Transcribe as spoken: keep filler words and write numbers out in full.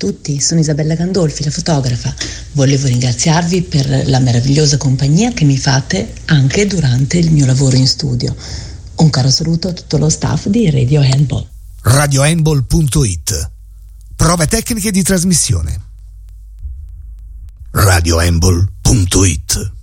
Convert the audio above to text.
tutti, sono Isabella Gandolfi, la fotografa. Volevo ringraziarvi per la meravigliosa compagnia che mi fate anche durante il mio lavoro in studio. Un caro saluto a tutto lo staff di Radio Handball. radio handball punto it. Prove tecniche di trasmissione. radio handball punto it.